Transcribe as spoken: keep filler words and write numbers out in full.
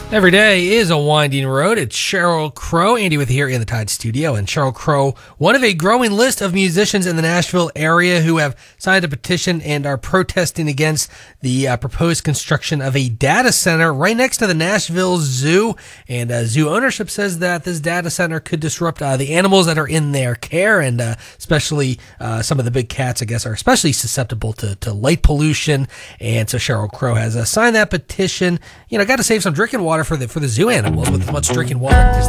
Every day is a winding road. It's Sheryl Crow. Andy with here in the Tide Studio. And Sheryl Crow, one of a growing list of musicians in the Nashville area who have signed a petition and are protesting against the uh, proposed construction of a data center right next to the Nashville Zoo. And uh, zoo ownership says that this data center could disrupt uh, the animals that are in their care, and uh, especially uh, some of the big cats, I guess, are especially susceptible to, to light pollution. And so Sheryl Crow has uh, signed that petition. You know, got to save some drinking water for the for the zoo animals with as much drinking water as